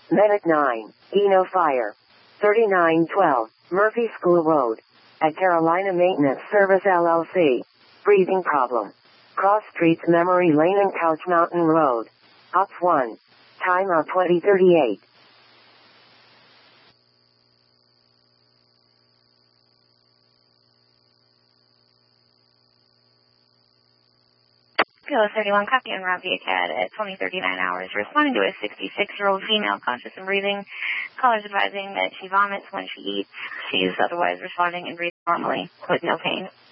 Medic 9, Eno Fire. 3912, Murphy School Road. At Carolina Maintenance Service LLC. Breathing problem. Cross Streets Memory Lane and Couch Mountain Road. Ops 1. Timeout 2038. Kilo 31, copy on Route Acad at 2039 hours. Responding to a 66-year-old female conscious and breathing. Caller's advising that she vomits when she eats. She's otherwise responding and breathing normally with no pain.